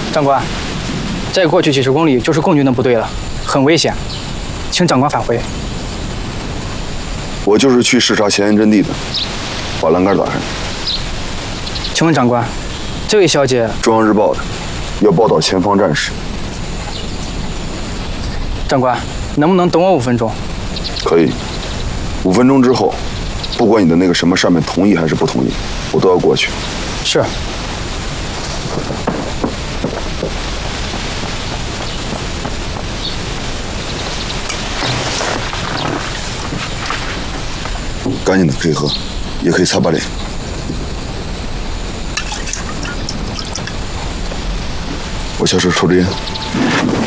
长官，再过去几十公里就是共军的部队了，很危险，请长官返回。 我就是去视察前沿阵地的，把栏杆打开。 请问长官，这位小姐？ 中央日报的，要报道前方战事。 长官，能不能等我5分钟？ 可以，5分钟之后，不管你的那个什么上面同意还是不同意，我都要过去。 是。 干净的可以喝，也可以擦把脸。我下车抽支烟。